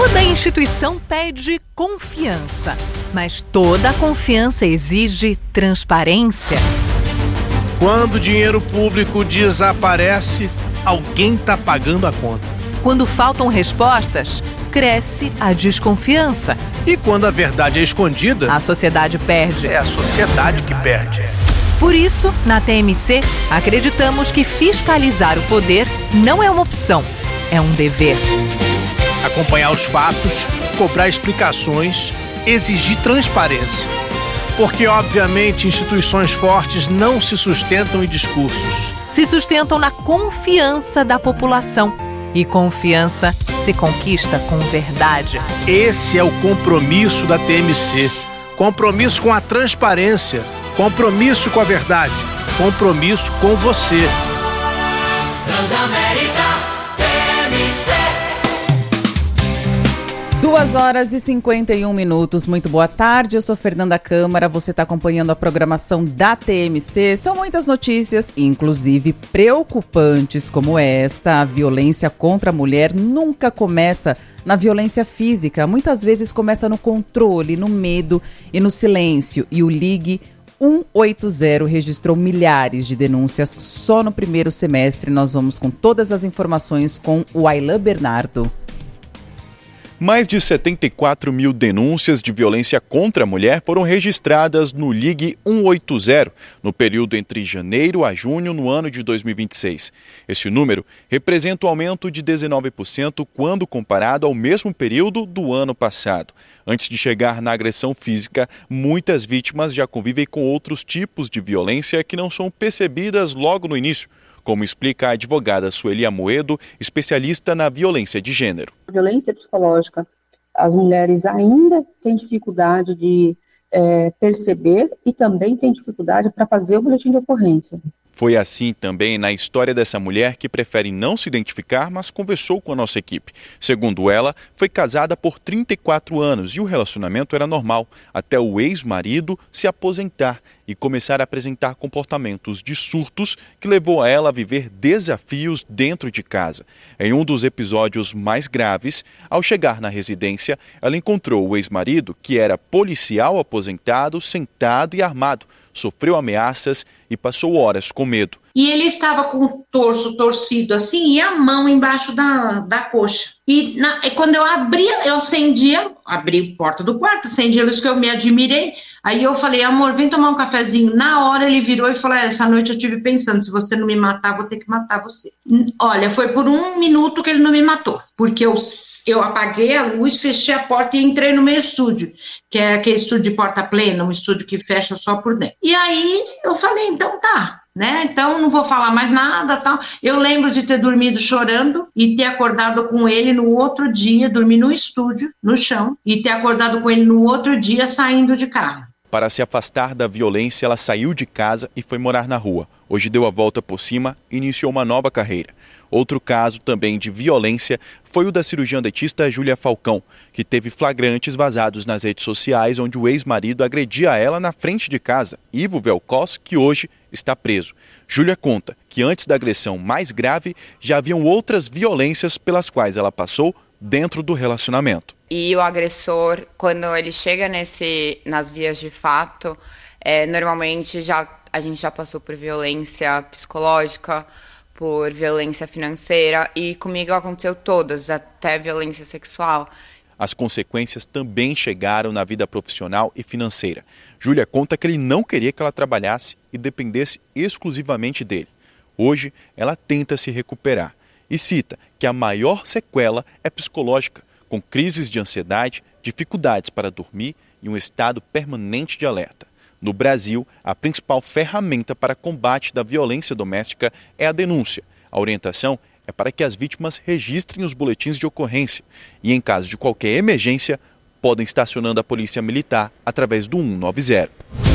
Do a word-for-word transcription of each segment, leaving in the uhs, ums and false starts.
Toda instituição pede confiança, mas toda confiança exige transparência. Quando o dinheiro público desaparece, alguém está pagando a conta. Quando faltam respostas, cresce a desconfiança. E quando a verdade é escondida, a sociedade perde. É a sociedade que perde. Por isso, na T M C, acreditamos que fiscalizar o poder não é uma opção, é um dever. Acompanhar os fatos, cobrar explicações, exigir transparência. Porque, obviamente, instituições fortes não se sustentam em discursos. Se sustentam na confiança da população. E confiança se conquista com verdade. Esse é o compromisso da T M C. Compromisso com a transparência. Compromisso com a verdade. Compromisso com você. Transamérica T M C. duas horas e cinquenta e um minutos. Muito boa tarde, eu sou Fernanda Câmara, você está acompanhando a programação da T M C. São muitas notícias, inclusive preocupantes como esta. A violência contra a mulher nunca começa na violência física. Muitas vezes começa no controle, no medo e no silêncio. E o Ligue cento e oitenta registrou milhares de denúncias só no primeiro semestre. Nós vamos com todas as informações com o Aylan Bernardo. Mais de setenta e quatro mil denúncias de violência contra a mulher foram registradas no Ligue cento e oitenta no período entre janeiro a junho no ano de dois mil e vinte e seis. Esse número representa um aumento de dezenove por cento quando comparado ao mesmo período do ano passado. Antes de chegar na agressão física, muitas vítimas já convivem com outros tipos de violência que não são percebidas logo no início, como explica a advogada Sueli Amoedo, especialista na violência de gênero. A violência psicológica, as mulheres ainda têm dificuldade de é, perceber e também têm dificuldade para fazer o boletim de ocorrência. Foi assim também na história dessa mulher que prefere não se identificar, mas conversou com a nossa equipe. Segundo ela, foi casada por trinta e quatro anos e o relacionamento era normal, até o ex-marido se aposentar e começar a apresentar comportamentos de surtos que levou a ela a viver desafios dentro de casa. Em um dos episódios mais graves, ao chegar na residência, ela encontrou o ex-marido, que era policial aposentado, sentado e armado. Sofreu ameaças e passou horas com medo. E ele estava com o torso torcido assim e a mão embaixo da, da coxa. E na, quando eu abria, eu acendia, abri a porta do quarto, acendi a luz que eu me admirei. Aí eu falei, amor, vem tomar um cafezinho. Na hora ele virou e falou, essa noite eu estive pensando, se você não me matar, vou ter que matar você. Olha, foi por um minuto que ele não me matou, porque eu, eu apaguei a luz, fechei a porta e entrei no meu estúdio, que é aquele estúdio de porta plena, um estúdio que fecha só por dentro. E aí eu falei, então tá. Né? Então não vou falar mais nada, tal. Eu lembro de ter dormido chorando e ter acordado com ele no outro dia, dormir no estúdio, no chão, e ter acordado com ele no outro dia saindo de carro. Para se afastar da violência, ela saiu de casa e foi morar na rua. Hoje deu a volta por cima e iniciou uma nova carreira. Outro caso também de violência foi o da cirurgiã dentista Júlia Falcão, que teve flagrantes vazados nas redes sociais onde o ex-marido agredia ela na frente de casa, Ivo Velcos, que hoje está preso. Júlia conta que antes da agressão mais grave já haviam outras violências pelas quais ela passou dentro do relacionamento. E o agressor, quando ele chega nesse, nas vias de fato, é, normalmente já, a gente já passou por violência psicológica, por violência financeira, e comigo aconteceu todas, até violência sexual. As consequências também chegaram na vida profissional e financeira. Júlia conta que ele não queria que ela trabalhasse e dependesse exclusivamente dele. Hoje, ela tenta se recuperar e cita que a maior sequela é psicológica, com crises de ansiedade, dificuldades para dormir e um estado permanente de alerta. No Brasil, a principal ferramenta para combate da violência doméstica é a denúncia. A orientação é para que as vítimas registrem os boletins de ocorrência e, em caso de qualquer emergência, podem estar acionando a polícia militar através do cento e noventa.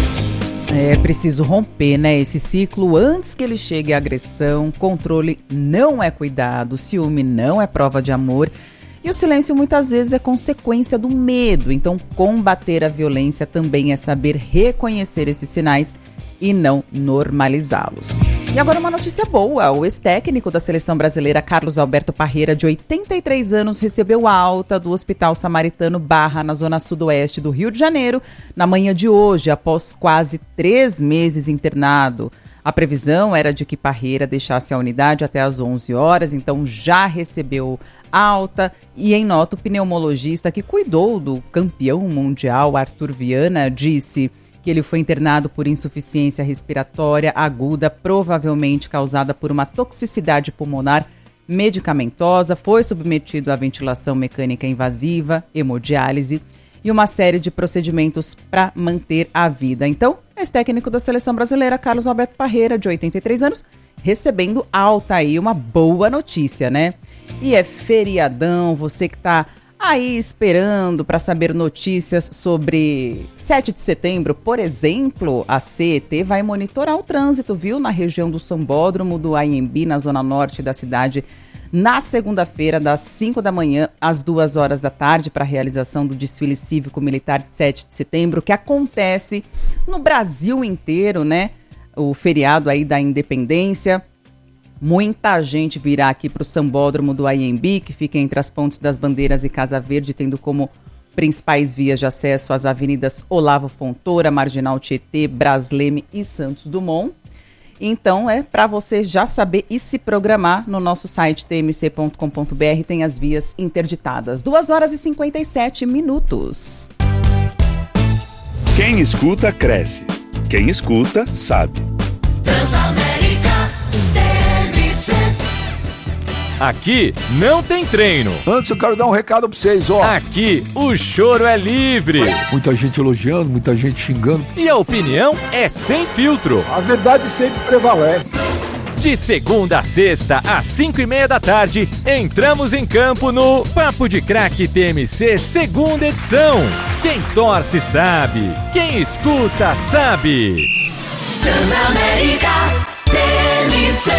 É preciso romper, né, esse ciclo antes que ele chegue à agressão. Controle não é cuidado, ciúme não é prova de amor. E o silêncio muitas vezes é consequência do medo. Então, combater a violência também é saber reconhecer esses sinais e não normalizá-los. E agora uma notícia boa. O ex-técnico da seleção brasileira, Carlos Alberto Parreira, de oitenta e três anos, recebeu alta do Hospital Samaritano Barra, na zona sudoeste do Rio de Janeiro, na manhã de hoje, após quase três meses internado. A previsão era de que Parreira deixasse a unidade até às onze horas, então já recebeu alta. E em nota, o pneumologista que cuidou do campeão mundial, Arthur Viana, disse que ele foi internado por insuficiência respiratória aguda, provavelmente causada por uma toxicidade pulmonar medicamentosa, foi submetido à ventilação mecânica invasiva, hemodiálise e uma série de procedimentos para manter a vida. Então, ex-técnico da seleção brasileira, Carlos Alberto Parreira, de oitenta e três anos, recebendo alta aí, uma boa notícia, né? E é feriadão, você que está aí esperando para saber notícias sobre sete de setembro, por exemplo, a C E T vai monitorar o trânsito, viu, na região do Sambódromo do Anhembi, na zona norte da cidade, na segunda-feira, das cinco da manhã às duas horas da tarde, para a realização do desfile cívico-militar de sete de setembro, que acontece no Brasil inteiro, né? O feriado aí da independência. Muita gente virá aqui para o Sambódromo do Anhembi, que fica entre as Pontes das Bandeiras e Casa Verde, tendo como principais vias de acesso as avenidas Olavo Fontoura, Marginal Tietê, Bras Leme e Santos Dumont. Então, é para você já saber e se programar no nosso site t m c ponto com ponto b r, tem as vias interditadas. duas horas e cinquenta e sete minutos. Quem escuta, cresce. Quem escuta, sabe. Transamérica T M C. Aqui não tem treino. Antes eu quero dar um recado pra vocês, ó. Aqui o choro é livre. Muita gente elogiando, muita gente xingando. E a opinião é sem filtro. A verdade sempre prevalece. De segunda a sexta, às cinco e meia da tarde, entramos em campo no Papo de Craque T M C, segunda edição. Quem torce sabe, quem escuta sabe. Transamérica T M C.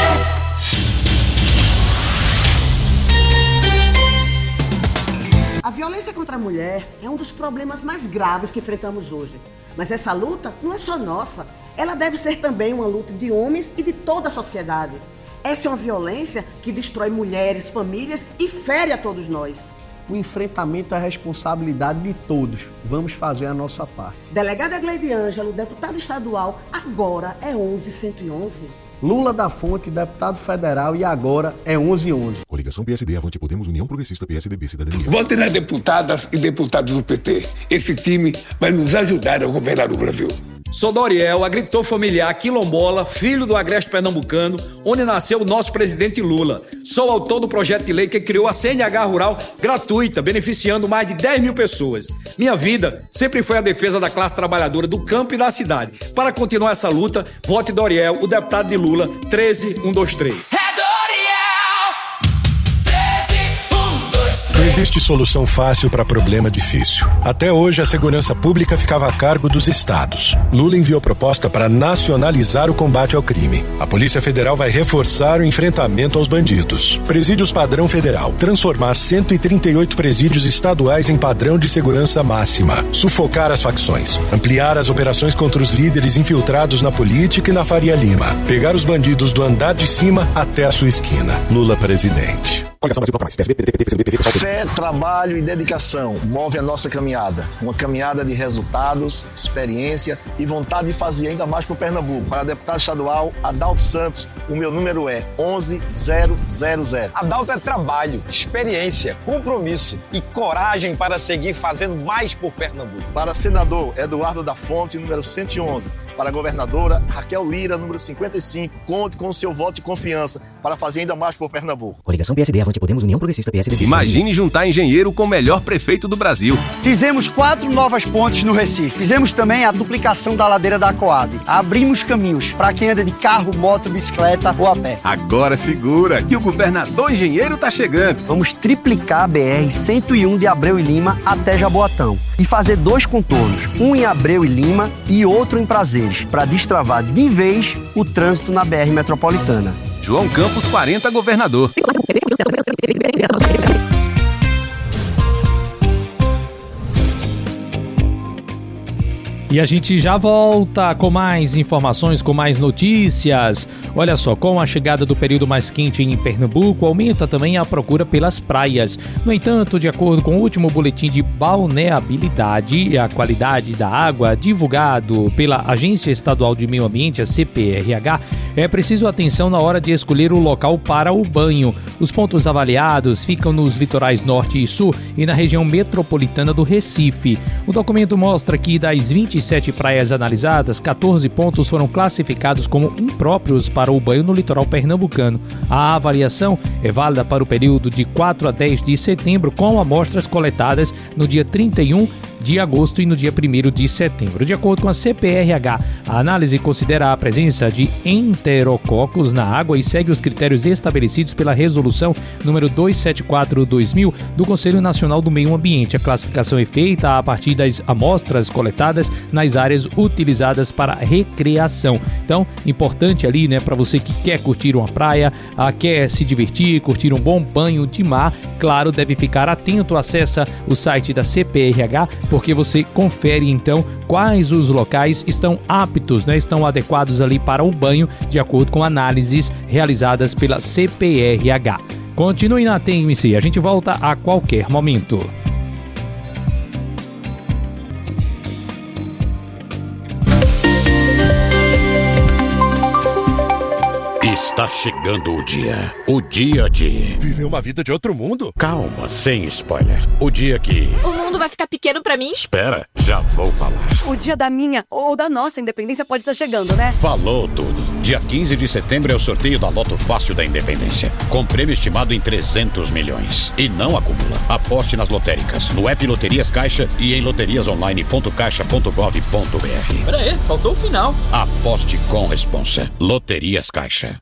A violência contra a mulher é um dos problemas mais graves que enfrentamos hoje. Mas essa luta não é só nossa. Ela deve ser também uma luta de homens e de toda a sociedade. Essa é uma violência que destrói mulheres, famílias e fere a todos nós. O enfrentamento é a responsabilidade de todos. Vamos fazer a nossa parte. Delegada Gleide Ângelo, deputada estadual, agora é onze cento e onze. Lula da Fonte, deputado federal, e agora é onze onze. Coligação P S D, Avante Podemos, União Progressista, P S D B, Cidadania. Vote nas deputadas e deputados do P T. Esse time vai nos ajudar a governar o Brasil. Sou Doriel, agricultor familiar quilombola, filho do agreste pernambucano, onde nasceu o nosso presidente Lula. Sou autor do projeto de lei que criou a C N H Rural gratuita, beneficiando mais de dez mil pessoas. Minha vida sempre foi a defesa da classe trabalhadora do campo e da cidade. Para continuar essa luta, vote Doriel, o deputado de Lula, treze um dois três. Não existe solução fácil para problema difícil. Até hoje, a segurança pública ficava a cargo dos estados. Lula enviou proposta para nacionalizar o combate ao crime. A Polícia Federal vai reforçar o enfrentamento aos bandidos. Presídios padrão federal. Transformar cento e trinta e oito presídios estaduais em padrão de segurança máxima. Sufocar as facções. Ampliar as operações contra os líderes infiltrados na política e na Faria Lima. Pegar os bandidos do andar de cima até a sua esquina. Lula presidente. Fé, trabalho e dedicação move a nossa caminhada. Uma caminhada de resultados, experiência e vontade de fazer ainda mais para o Pernambuco. Para deputado estadual, Adalto Santos, o meu número é onze zero zero zero. Adalto é trabalho, experiência, compromisso e coragem para seguir fazendo mais por Pernambuco. Para senador, Eduardo da Fonte, número cento e onze. Para a governadora Raquel Lira, número cinquenta e cinco. Conte com o seu voto de confiança para fazer ainda mais por Pernambuco. Coligação P S D, Avante Podemos, União Progressista, P S D B. Imagine juntar engenheiro com o melhor prefeito do Brasil. Fizemos quatro novas pontes no Recife. Fizemos também a duplicação da ladeira da Coab. Abrimos caminhos para quem anda de carro, moto, bicicleta ou a pé. Agora segura que o governador engenheiro tá chegando. Vamos triplicar a B R cento e um de Abreu e Lima até Jaboatão. E fazer dois contornos, um em Abreu e Lima e outro em Prazeres, para destravar de vez o trânsito na B R metropolitana. João Campos quarenta, governador. E a gente já volta com mais informações, com mais notícias. Olha só, com a chegada do período mais quente em Pernambuco, aumenta também a procura pelas praias. No entanto, de acordo com o último boletim de balneabilidade e a qualidade da água divulgado pela Agência Estadual de Meio Ambiente, a C P R H, é preciso atenção na hora de escolher o local para o banho. Os pontos avaliados ficam nos litorais norte e sul e na região metropolitana do Recife. O documento mostra que das vinte e sete praias analisadas, quatorze pontos foram classificados como impróprios para o banho no litoral pernambucano. A avaliação é válida para o período de quatro a dez de setembro, com amostras coletadas no dia trinta e um de agosto e no dia primeiro de setembro. De acordo com a C P R H, a análise considera a presença de enterococos na água e segue os critérios estabelecidos pela Resolução número duzentos e setenta e quatro barra dois mil do Conselho Nacional do Meio Ambiente. A classificação é feita a partir das amostras coletadas nas áreas utilizadas para recreação. Então, importante ali, né, para você que quer curtir uma praia, a, quer se divertir, curtir um bom banho de mar, claro, deve ficar atento, acessa o site da C P R H, porque você confere então quais os locais estão aptos, né, estão adequados ali para o banho, de acordo com análises realizadas pela C P R H. Continue na T M C, a gente volta a qualquer momento. Está chegando o dia. O dia de... Viver uma vida de outro mundo? Calma, sem spoiler. O dia que... O mundo vai ficar pequeno pra mim? Espera, já vou falar. O dia da minha ou da nossa independência pode estar chegando, né? Falou tudo. Dia quinze de setembro é o sorteio da Loto Fácil da Independência, com prêmio estimado em trezentos milhões. E não acumula. Aposte nas lotéricas, no app Loterias Caixa e em loterias online ponto caixa ponto gov ponto br. Pera aí, faltou o final. Aposte com responsa. Loterias Caixa.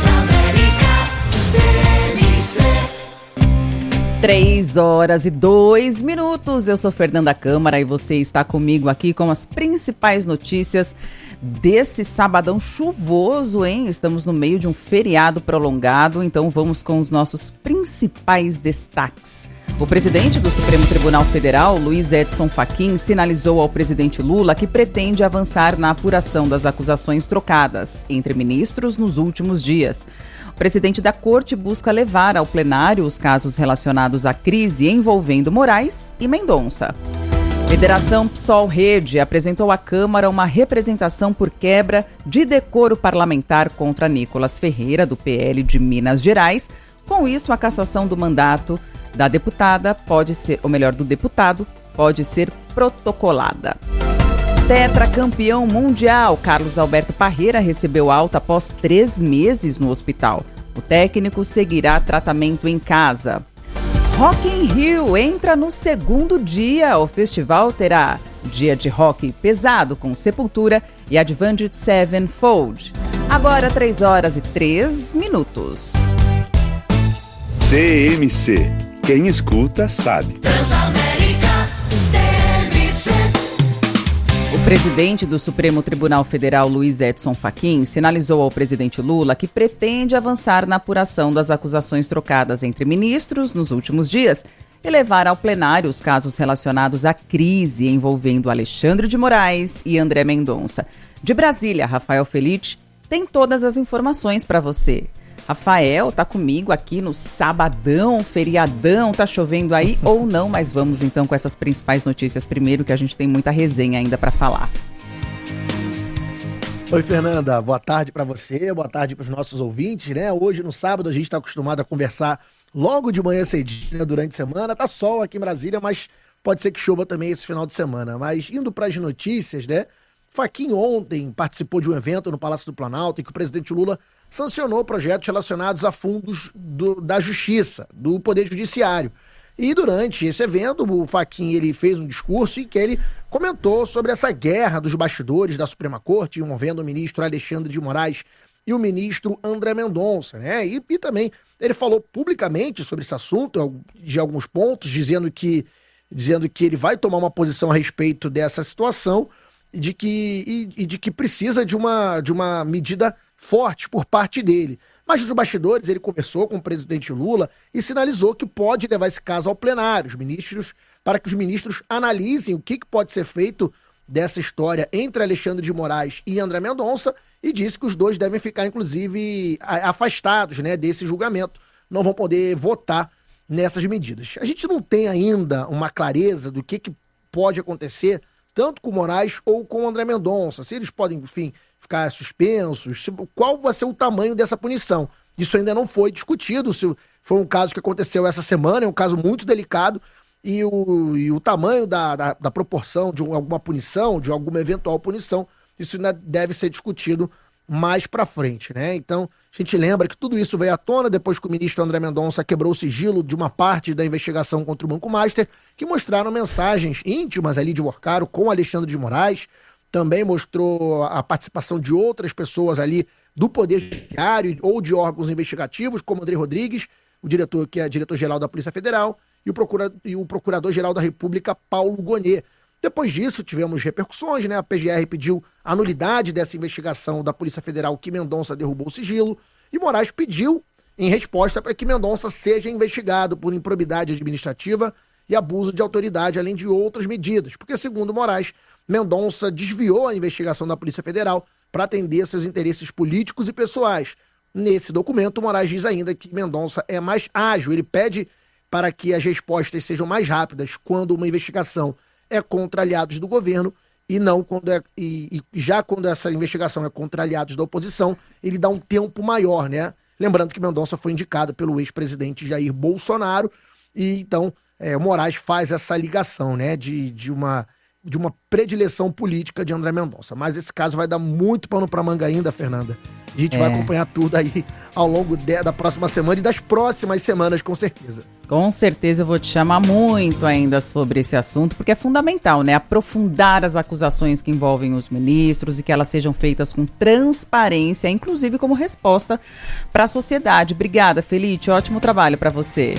Três horas e dois minutos. Eu sou Fernanda Câmara e você está comigo aqui com as principais notícias desse sabadão chuvoso, hein? Estamos no meio de um feriado prolongado, então vamos com os nossos principais destaques. O presidente do Supremo Tribunal Federal, Luiz Edson Fachin, sinalizou ao presidente Lula que pretende avançar na apuração das acusações trocadas entre ministros nos últimos dias. O presidente da corte busca levar ao plenário os casos relacionados à crise envolvendo Moraes e Mendonça. Federação PSOL Rede apresentou à Câmara uma representação por quebra de decoro parlamentar contra Nicolas Ferreira, do P L de Minas Gerais. Com isso, a cassação do mandato da deputada pode ser, ou melhor, do deputado, pode ser protocolada. Tetracampeão mundial, Carlos Alberto Parreira recebeu alta após três meses no hospital. O técnico seguirá tratamento em casa. Rock in Rio entra no segundo dia. O festival terá dia de rock pesado com Sepultura e Avenged Sevenfold. Agora três horas e três minutos. T M C. Quem escuta, sabe. Transamérica T M C. O presidente do Supremo Tribunal Federal, Luiz Edson Fachin, sinalizou ao presidente Lula que pretende avançar na apuração das acusações trocadas entre ministros nos últimos dias e levar ao plenário os casos relacionados à crise envolvendo Alexandre de Moraes e André Mendonça. De Brasília, Rafael Felite tem todas as informações para você. Rafael, tá comigo aqui no sabadão, feriadão, tá chovendo aí ou não? Mas vamos então com essas principais notícias primeiro, que a gente tem muita resenha ainda para falar. Oi, Fernanda, boa tarde para você, boa tarde para os nossos ouvintes, né? Hoje, no sábado, a gente está acostumado a conversar logo de manhã cedinho, né, durante a semana. Tá sol aqui em Brasília, mas pode ser que chova também esse final de semana. Mas indo para as notícias, né? Fachin ontem participou de um evento no Palácio do Planalto em que o presidente Lula sancionou projetos relacionados a fundos do, da Justiça, do Poder Judiciário. E durante esse evento, o Fachin ele fez um discurso em que ele comentou sobre essa guerra dos bastidores da Suprema Corte, envolvendo o ministro Alexandre de Moraes e o ministro André Mendonça, né? E, e também ele falou publicamente sobre esse assunto, de alguns pontos, dizendo que, dizendo que ele vai tomar uma posição a respeito dessa situação e de que, e, e de que precisa de uma, de uma medida forte por parte dele. Mas nos bastidores ele conversou com o presidente Lula e sinalizou que pode levar esse caso ao plenário, os ministros, para que os ministros analisem o que, que pode ser feito dessa história entre Alexandre de Moraes e André Mendonça e disse que os dois devem ficar, inclusive, afastados, né, desse julgamento. Não vão poder votar nessas medidas. A gente não tem ainda uma clareza do que, que pode acontecer, tanto com o Moraes ou com o André Mendonça. Se eles podem, enfim, ficar suspensos, se, qual vai ser o tamanho dessa punição. Isso ainda não foi discutido. Se foi um caso que aconteceu essa semana, é um caso muito delicado, e o, e o tamanho da, da, da proporção de alguma punição, de alguma eventual punição, isso ainda deve ser discutido mais para frente, né? Então, a gente lembra que tudo isso veio à tona depois que o ministro André Mendonça quebrou o sigilo de uma parte da investigação contra o Banco Master, que mostraram mensagens íntimas ali de Worcaro com Alexandre de Moraes, também mostrou a participação de outras pessoas ali do Poder Judiciário ou de órgãos investigativos, como André Rodrigues, o diretor que é diretor-geral da Polícia Federal, e o, procura, e o Procurador-Geral da República, Paulo Gonet. Depois disso, tivemos repercussões, né? A P G R pediu a nulidade dessa investigação da Polícia Federal que Mendonça derrubou o sigilo, e Moraes pediu, em resposta, para que Mendonça seja investigado por improbidade administrativa e abuso de autoridade, além de outras medidas, porque, segundo Moraes, Mendonça desviou a investigação da Polícia Federal para atender seus interesses políticos e pessoais. Nesse documento, Moraes diz ainda que Mendonça é mais ágil, ele pede para que as respostas sejam mais rápidas quando uma investigação é contra aliados do governo e não quando é, e, e já quando essa investigação é contra aliados da oposição, ele dá um tempo maior, né? Lembrando que Mendonça foi indicado pelo ex-presidente Jair Bolsonaro, e então é, Moraes faz essa ligação, né, de, de, uma, de uma predileção política de André Mendonça. Mas esse caso vai dar muito pano para manga ainda, Fernanda. A gente é. vai acompanhar tudo aí ao longo de, da próxima semana e das próximas semanas, com certeza. Com certeza eu vou te chamar muito ainda sobre esse assunto, porque é fundamental, né? Aprofundar as acusações que envolvem os ministros e que elas sejam feitas com transparência, inclusive como resposta para a sociedade. Obrigada, Felipe. Ótimo trabalho para você.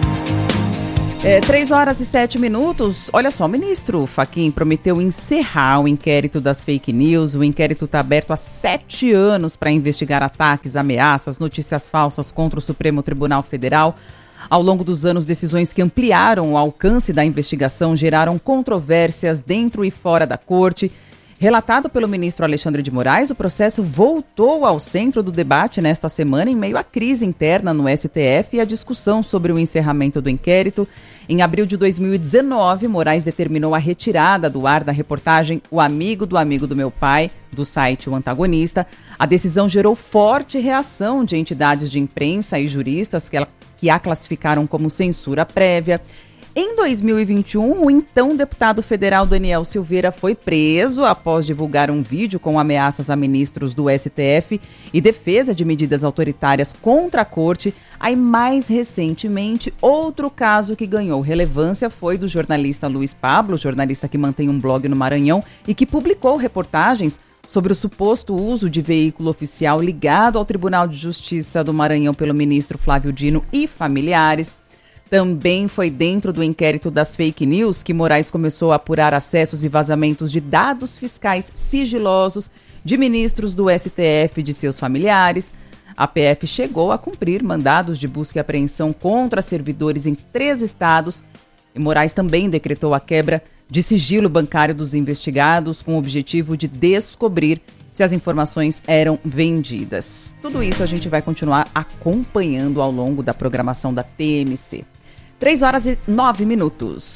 É, três horas e sete minutos. Olha só, o ministro Fachin prometeu encerrar o inquérito das fake news. O inquérito está aberto há sete anos para investigar ataques, ameaças, notícias falsas contra o Supremo Tribunal Federal. Ao longo dos anos, decisões que ampliaram o alcance da investigação geraram controvérsias dentro e fora da corte. Relatado pelo ministro Alexandre de Moraes, o processo voltou ao centro do debate nesta semana em meio à crise interna no S T F e à discussão sobre o encerramento do inquérito. Em abril de dois mil e dezenove, Moraes determinou a retirada do ar da reportagem O Amigo do Amigo do Meu Pai, do site O Antagonista. A decisão gerou forte reação de entidades de imprensa e juristas que, ela, que a classificaram como censura prévia. Em dois mil e vinte e um, o então deputado federal Daniel Silveira foi preso após divulgar um vídeo com ameaças a ministros do S T F e defesa de medidas autoritárias contra a corte. Aí, mais recentemente, outro caso que ganhou relevância foi do jornalista Luiz Pablo, jornalista que mantém um blog no Maranhão e que publicou reportagens sobre o suposto uso de veículo oficial ligado ao Tribunal de Justiça do Maranhão pelo ministro Flávio Dino e familiares. Também foi dentro do inquérito das fake news que Moraes começou a apurar acessos e vazamentos de dados fiscais sigilosos de ministros do S T F e de seus familiares. A P F chegou a cumprir mandados de busca e apreensão contra servidores em três estados. E Moraes também decretou a quebra de sigilo bancário dos investigados com o objetivo de descobrir se as informações eram vendidas. Tudo isso a gente vai continuar acompanhando ao longo da programação da T M C. três horas e nove minutos.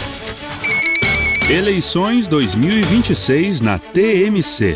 Eleições dois mil e vinte e seis na T M C.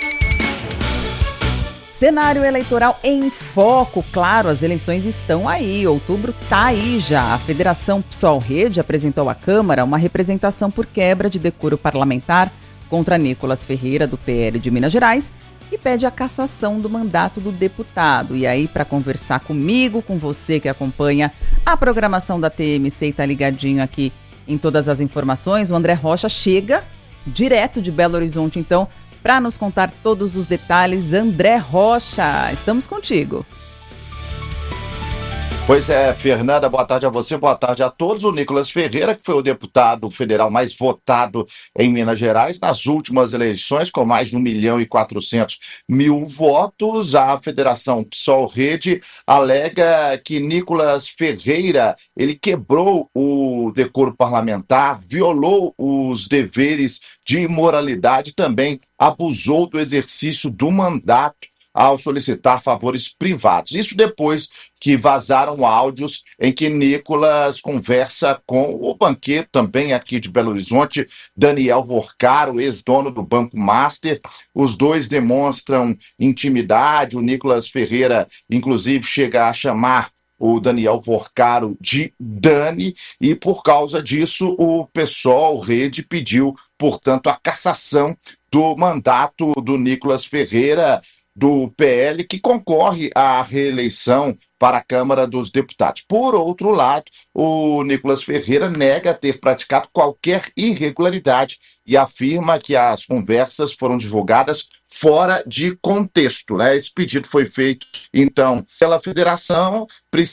Cenário eleitoral em foco, claro, as eleições estão aí, outubro tá aí já. A Federação PSOL Rede apresentou à Câmara uma representação por quebra de decoro parlamentar contra Nicolas Ferreira, do P L de Minas Gerais, e pede a cassação do mandato do deputado. E aí, para conversar comigo, com você que acompanha a programação da T M C e tá ligadinho aqui em todas as informações, o André Rocha chega direto de Belo Horizonte, então, para nos contar todos os detalhes. André Rocha, estamos contigo. Pois é, Fernanda, boa tarde a você, boa tarde a todos. O Nicolas Ferreira, que foi o deputado federal mais votado em Minas Gerais nas últimas eleições, com mais de um milhão e quatrocentos mil votos. A Federação PSOL-Rede alega que Nicolas Ferreira, ele quebrou o decoro parlamentar, violou os deveres de moralidade, também abusou do exercício do mandato ao solicitar favores privados. Isso depois que vazaram áudios em que Nicolas conversa com o banqueiro também aqui de Belo Horizonte, Daniel Vorcaro, ex-dono do Banco Master. Os dois demonstram intimidade. O Nicolas Ferreira, inclusive, chega a chamar o Daniel Vorcaro de Dani, e por causa disso o PSOL-Rede pediu, portanto, a cassação do mandato do Nicolas Ferreira, do P L, que concorre à reeleição para a Câmara dos Deputados. Por outro lado, o Nicolas Ferreira nega ter praticado qualquer irregularidade e afirma que as conversas foram divulgadas fora de contexto, né? Esse pedido foi feito, então, pela federação,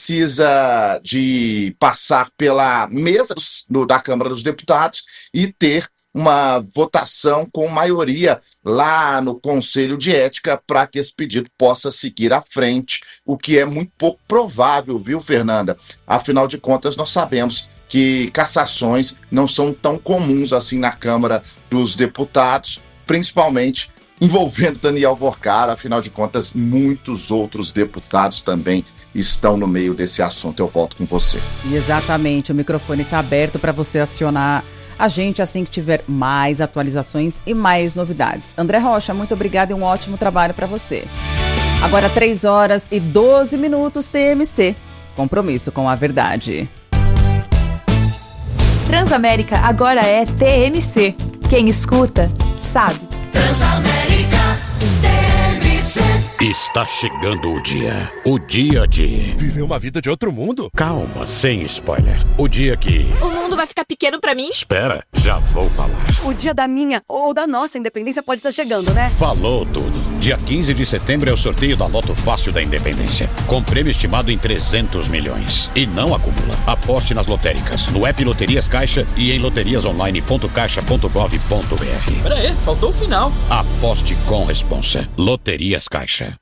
precisa de passar pela mesa do, da Câmara dos Deputados e ter uma votação com maioria lá no Conselho de Ética para que esse pedido possa seguir à frente, o que é muito pouco provável, viu, Fernanda? Afinal de contas, nós sabemos que cassações não são tão comuns assim na Câmara dos Deputados, principalmente envolvendo Daniel Vorcaro. Afinal de contas, muitos outros deputados também estão no meio desse assunto. Eu volto com você. Exatamente, o microfone está aberto para você acionar a gente assim que tiver mais atualizações e mais novidades. André Rocha, muito obrigada e um ótimo trabalho para você. Agora três horas e doze minutos, T M C. Compromisso com a verdade. Transamérica agora é T M C. Quem escuta, sabe. Transamérica T M C. Está chegando o dia. O dia de... viver uma vida de outro mundo? Calma, sem spoiler. O dia que... O mundo vai ficar pequeno pra mim? Espera, já vou falar. O dia da minha ou da nossa independência pode estar chegando, né? Falou tudo. Dia quinze de setembro é o sorteio da Loto Fácil da Independência, com prêmio estimado em trezentos milhões. E não acumula. Aposte nas lotéricas, no app Loterias Caixa e em loterias online ponto caixa ponto gov ponto br. Pera aí, faltou o final. Aposte com responsa. Loterias Caixa.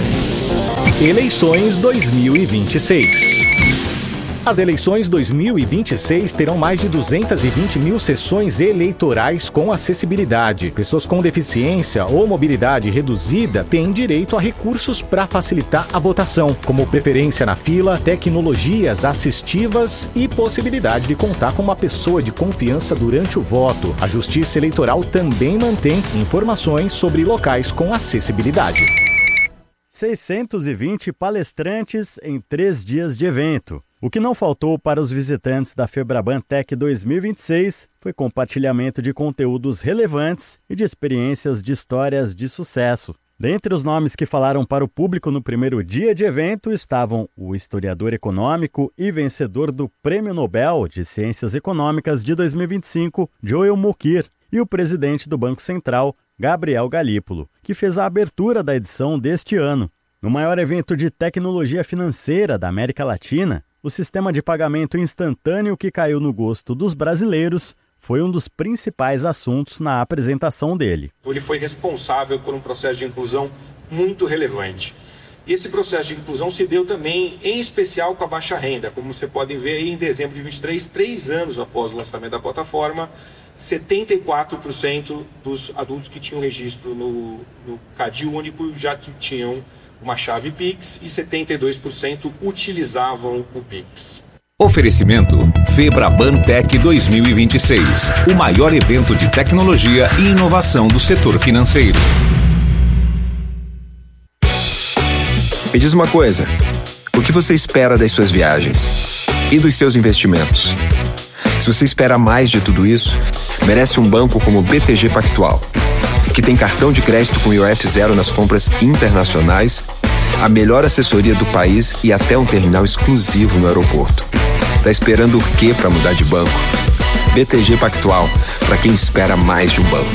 Eleições dois mil e vinte e seis. As eleições dois mil e vinte e seis terão mais de duzentas e vinte mil sessões eleitorais com acessibilidade. Pessoas com deficiência ou mobilidade reduzida têm direito a recursos para facilitar a votação, como preferência na fila, tecnologias assistivas e possibilidade de contar com uma pessoa de confiança durante o voto. A Justiça Eleitoral também mantém informações sobre locais com acessibilidade. seiscentos e vinte palestrantes em três dias de evento. O que não faltou para os visitantes da Febraban Tech dois mil e vinte e seis foi compartilhamento de conteúdos relevantes e de experiências de histórias de sucesso. Dentre os nomes que falaram para o público no primeiro dia de evento estavam o historiador econômico e vencedor do Prêmio Nobel de Ciências Econômicas de dois mil e vinte e cinco, Joel Mokyr, e o presidente do Banco Central, Gabriel Galípolo, que fez a abertura da edição deste ano. No maior evento de tecnologia financeira da América Latina, o sistema de pagamento instantâneo que caiu no gosto dos brasileiros foi um dos principais assuntos na apresentação dele. Ele foi responsável por um processo de inclusão muito relevante. E esse processo de inclusão se deu também, em especial, com a baixa renda. Como você pode ver aí, em dezembro de vinte e três, três anos após o lançamento da plataforma, setenta e quatro por cento dos adultos que tinham registro no, no Cadi Único já tinham uma chave Pix e setenta e dois por cento utilizavam o Pix. Oferecimento Febraban Tech dois mil e vinte e seis, o maior evento de tecnologia e inovação do setor financeiro. Me diz uma coisa, o que você espera das suas viagens e dos seus investimentos? Se você espera mais de tudo isso, merece um banco como o B T G Pactual, que tem cartão de crédito com I O F zero nas compras internacionais, a melhor assessoria do país e até um terminal exclusivo no aeroporto. Tá esperando o quê para mudar de banco? B T G Pactual, para quem espera mais de um banco.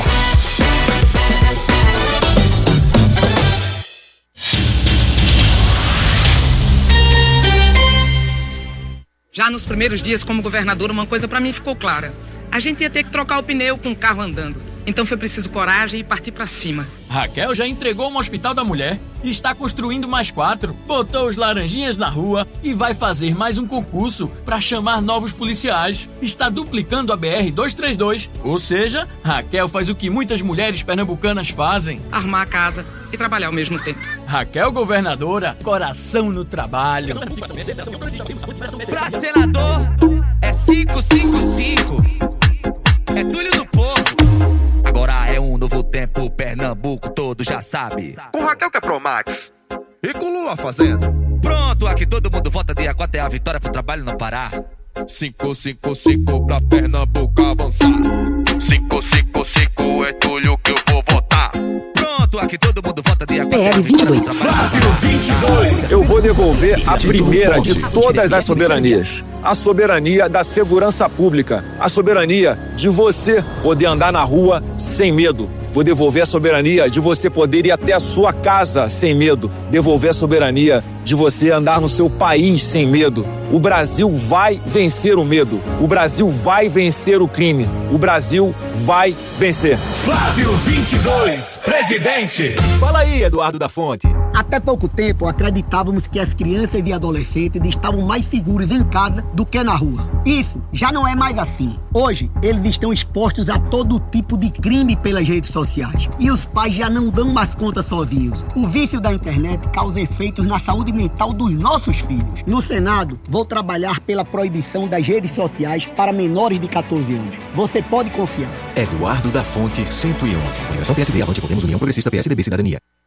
Já nos primeiros dias como governadora, uma coisa para mim ficou clara. A gente ia ter que trocar o pneu com o carro andando. Então foi preciso coragem e partir para cima. Raquel já entregou um hospital da mulher, está construindo mais quatro, botou os laranjinhas na rua e vai fazer mais um concurso para chamar novos policiais. Está duplicando a B R duzentos e trinta e dois, ou seja, Raquel faz o que muitas mulheres pernambucanas fazem: arrumar a casa e trabalhar ao mesmo tempo. Raquel governadora, coração no trabalho. Pra senador é cinco cinco cinco, é Túlio do Povo. Agora é um novo tempo, Pernambuco todo já sabe. Com Raquel que é Promax e com Lula fazendo. Pronto, aqui todo mundo vota, dia quatro é a vitória pro trabalho não parar. cinco cinco cinco pra Pernambuco avançar. cinco cinco cinco é Túlio que eu vou votar. Pronto, aqui todo mundo vota, dia quatro P L vinte e dois. Flávio vinte e dois. Eu vou devolver a primeira de todas as soberanias. A soberania da segurança pública. A soberania de você poder andar na rua sem medo. Vou devolver a soberania de você poder ir até a sua casa sem medo. Devolver a soberania de você andar no seu país sem medo. O Brasil vai vencer o medo. O Brasil vai vencer o crime. O Brasil vai vencer. Flávio vinte e dois, presidente. Fala aí, Eduardo da Fonte. Até pouco tempo, acreditávamos que as crianças e adolescentes estavam mais seguros em casa do que na rua. Isso já não é mais assim. Hoje, eles estão expostos a todo tipo de crime pelas redes sociais. E os pais já não dão mais conta sozinhos. O vício da internet causa efeitos na saúde mental dos nossos filhos. No Senado, vou trabalhar pela proibição das redes sociais para menores de catorze anos. Você pode confiar. Eduardo da Fonte, cento e onze. União P S D, Avante Podemos, União Progressista, P S D B, Cidadania.